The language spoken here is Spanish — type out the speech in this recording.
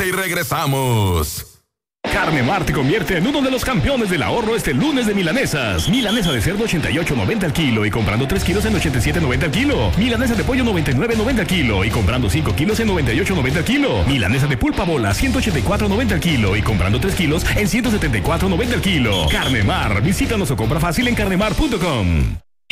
corte y regresamos. Carnemar te convierte en uno de los campeones del ahorro este lunes de milanesas. Milanesa de cerdo 88.90 al kilo y comprando 3 kilos en 87.90 al kilo. Milanesa de pollo 99.90 al kilo y comprando 5 kilos en 98.90 al kilo. Milanesa de pulpa bola 184.90 al kilo y comprando 3 kilos en 174.90 al kilo. Carnemar, visítanos o compra fácil en carnemar.com.